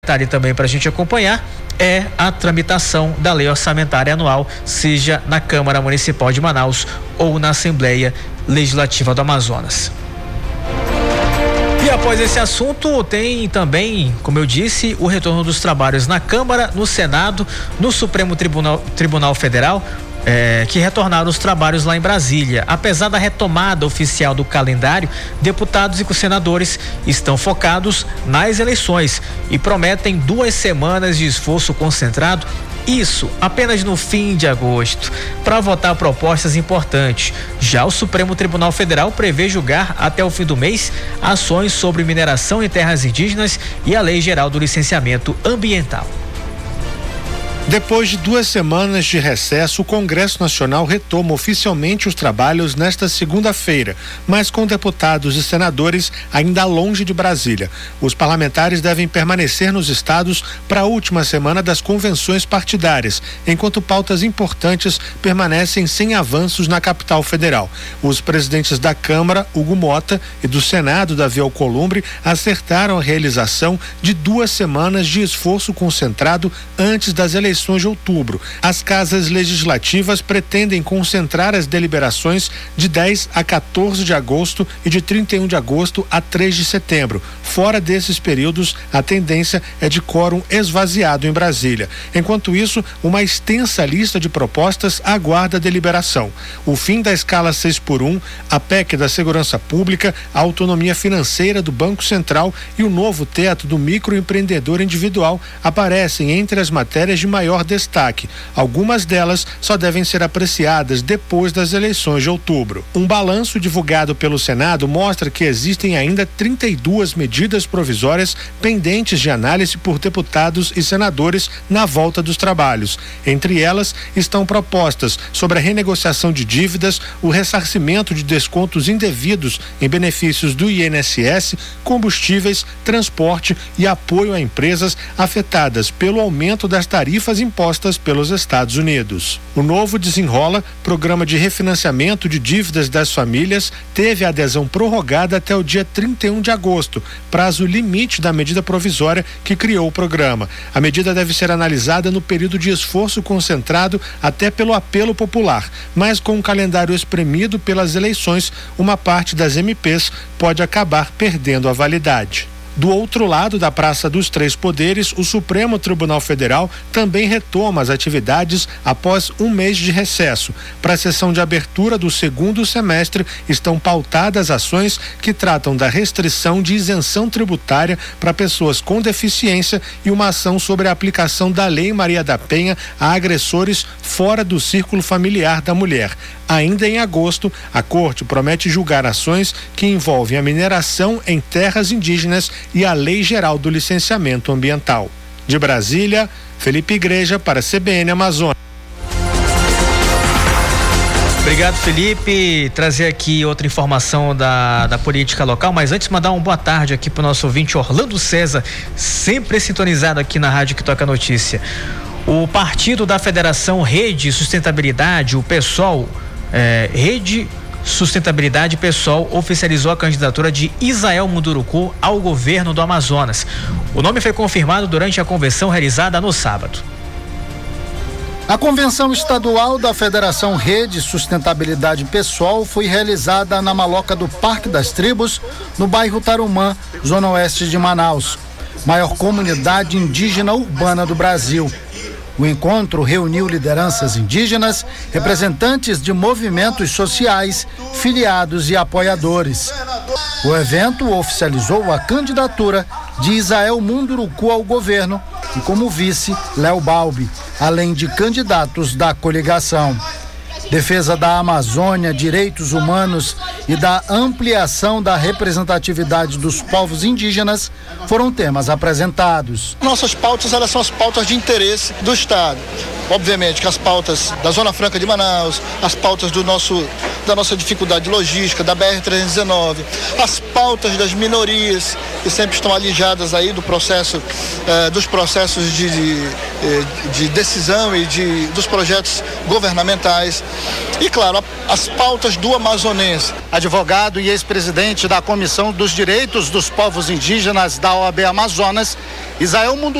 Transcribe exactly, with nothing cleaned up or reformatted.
Detalhe também para a gente acompanhar é a tramitação da lei orçamentária anual, seja na Câmara Municipal de Manaus ou na Assembleia Legislativa do Amazonas. E após esse assunto, tem também, como eu disse, o retorno dos trabalhos na Câmara, no Senado, no Supremo Tribunal, Tribunal Federal, É, que retornaram os trabalhos lá em Brasília. Apesar da retomada oficial do calendário, deputados e senadores estão focados nas eleições e prometem duas semanas de esforço concentrado, isso apenas no fim de agosto, para votar propostas importantes. Já o Supremo Tribunal Federal prevê julgar até o fim do mês ações sobre mineração em terras indígenas e a Lei Geral do Licenciamento Ambiental. Depois de duas semanas de recesso, o Congresso Nacional retoma oficialmente os trabalhos nesta segunda-feira, mas com deputados e senadores ainda longe de Brasília. Os parlamentares devem permanecer nos estados para a última semana das convenções partidárias, enquanto pautas importantes permanecem sem avanços na capital federal. Os presidentes da Câmara, Hugo Mota, e do Senado, Davi Alcolumbre, acertaram a realização de duas semanas de esforço concentrado antes das eleições de outubro. As casas legislativas pretendem concentrar as deliberações de dez a quatorze de agosto e de trinta e um de agosto a três de setembro. Fora desses períodos, a tendência é de quórum esvaziado em Brasília. Enquanto isso, uma extensa lista de propostas aguarda deliberação. O fim da escala seis por um, a P E C da Segurança Pública, a autonomia financeira do Banco Central e o novo teto do microempreendedor individual aparecem entre as matérias de maior destaque. Algumas delas só devem ser apreciadas depois das eleições de outubro. Um balanço divulgado pelo Senado mostra que existem ainda trinta e duas medidas provisórias pendentes de análise por deputados e senadores na volta dos trabalhos. Entre elas estão propostas sobre a renegociação de dívidas, o ressarcimento de descontos indevidos em benefícios do I N S S, combustíveis, transporte e apoio a empresas afetadas pelo aumento das tarifas impostas pelos Estados Unidos. O novo Desenrola, programa de refinanciamento de dívidas das famílias, teve a adesão prorrogada até o dia trinta e um de agosto, prazo limite da medida provisória que criou o programa. A medida deve ser analisada no período de esforço concentrado até pelo apelo popular, mas com um calendário espremido pelas eleições, uma parte das M Ps pode acabar perdendo a validade. Do outro lado da Praça dos Três Poderes, o Supremo Tribunal Federal também retoma as atividades após um mês de recesso. Para a sessão de abertura do segundo semestre, estão pautadas ações que tratam da restrição de isenção tributária para pessoas com deficiência e uma ação sobre a aplicação da Lei Maria da Penha a agressores fora do círculo familiar da mulher. Ainda em agosto, a Corte promete julgar ações que envolvem a mineração em terras indígenas e a Lei Geral do Licenciamento Ambiental. De Brasília, Felipe Igreja para a C B N Amazônia. Obrigado, Felipe. Trazer aqui outra informação da, da política local, mas antes mandar uma boa tarde aqui para o nosso ouvinte Orlando César, sempre sintonizado aqui na Rádio que Toca Notícia. O partido da Federação Rede Sustentabilidade, o PSOL, é, Rede Sustentabilidade PSOL, oficializou a candidatura de Isael Munduruku ao governo do Amazonas. O nome foi confirmado durante a convenção realizada no sábado. A convenção estadual da Federação Rede Sustentabilidade PSOL foi realizada na Maloca do Parque das Tribos, no bairro Tarumã, zona oeste de Manaus, maior comunidade indígena urbana do Brasil. O encontro reuniu lideranças indígenas, representantes de movimentos sociais, filiados e apoiadores. O evento oficializou a candidatura de Isael Munduruku ao governo e, como vice, Léo Balbi, além de candidatos da coligação. Defesa da Amazônia, direitos humanos e da ampliação da representatividade dos povos indígenas foram temas apresentados. Nossas pautas, elas são as pautas de interesse do Estado. obviamente, que as pautas da Zona Franca de Manaus, as pautas do nosso, da nossa dificuldade logística, da B R trezentos e dezenove, as pautas das minorias, que sempre estão alijadas aí do processo, eh, dos processos de, de, de decisão e de, dos projetos governamentais. E, claro, as pautas do amazonense. Advogado e ex-presidente da Comissão dos Direitos dos Povos Indígenas da O A B Amazonas, Isael Mundo